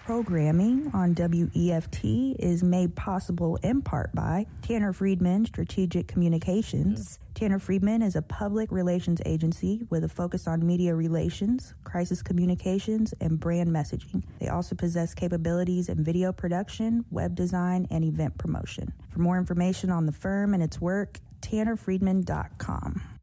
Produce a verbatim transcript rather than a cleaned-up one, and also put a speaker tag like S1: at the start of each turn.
S1: Programming on W E F T is made possible in part by Tanner Friedman Strategic Communications. Mm. Tanner Friedman is a public relations agency with a focus on media relations, crisis communications, and brand messaging. They also possess capabilities in video production, web design, and event promotion. For more information on the firm and its work, tanner friedman dot com.